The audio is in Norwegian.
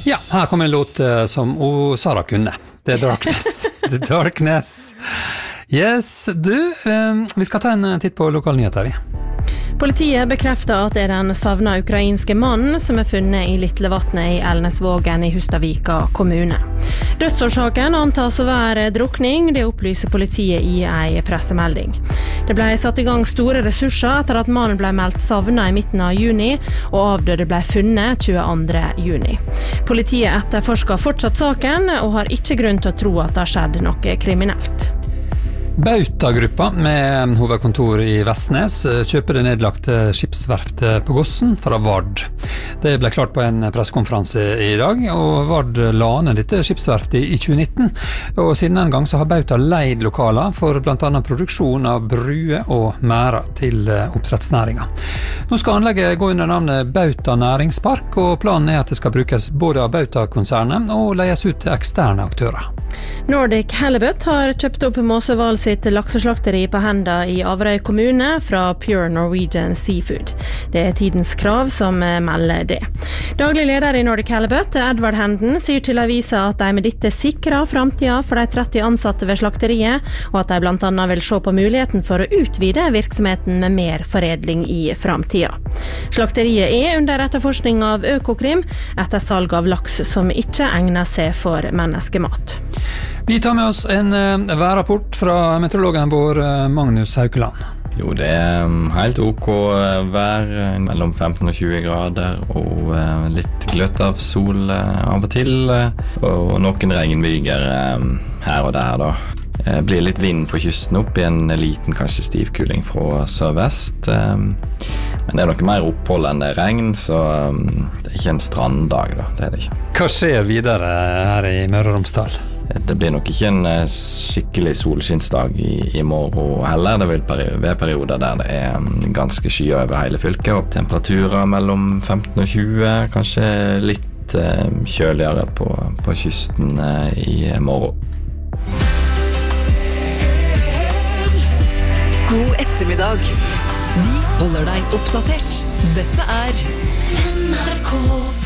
Ja, her kommer en låt som Sara kunne. Det Darkness. The Darkness. Yes, du, vi skal ta en titt på lokalnyheter, vi. Politiet bekrefter at det er den savna ukrainske mannen som er funnet i Litlevatnet i Elnesvågen i Hustadvika kommune. Dødsårsaken antas å være drukning, det opplyser politiet i en pressemelding. Det ble satt i gang store ressurser etter at mannen ble meldt savnet i midten av juni, og avdøde ble funnet 22. juni. Politiet etterforsker fortsatt saken, og har ikke grunn til å tro at det har skjedd noe kriminelt. Bauta-gruppa med hovedkontor i Vestnes kjøper det nedlagte skipsverftet på Gossen fra Vard. Det ble klart på en pressekonferanse i dag, og Vard la ned dette skipsverftet i 2019. Og siden den gang så har Bauta leid lokaler for blant annet produksjon av bruer og mærer til oppdrettsnæringa. Nå skal anlegget gå under navnet Bauta Næringspark, og planen er at det skal brukes både av Bauta-konsernet og leies ut til eksterne aktører. Nordic Halibut har kjøpt opp Måsøval sitt lakseslakteri på Henda i Averøy kommune fra Pure Norwegian Seafood. Det er tidens krav som melder det. Daglig leder i Nordic Halibut, Edvard Henden, sier til avisa at de med dette sikrer fremtiden for de 30 ansatte ved slakteriet, og at de blant annet vil se på muligheten for å utvide virksomheten med mer foredling i fremtiden. Slakteriet er under etterforskning av Økokrim etter salg av laks som ikke egner seg for menneskemat. Vi tar med oss en værrapport fra meteorologen vår Magnus Haukeland. Jo, det er helt ok vær, mellom 15 og 20 grader, og litt gløtt av sol av og til, og noen regnbyger her og der da. Det blir litt vind på kysten opp i en liten, kanskje stivkuling fra sørvest, men det er noe mer opphold enn det regn, så det er ikke en stranddag da, det er det ikke. Hva skjer videre her i Møre og Romsdal? Det blir nok ikke en skikkelig solskinnsdag i morgen heller. Det vil være perioder der det er ganske sky over hele fylket, og temperaturer mellom 15 og 20, kanskje litt kjøligere på kysten i morgen. God ettermiddag. Vi holder deg oppdatert. Dette er NRK.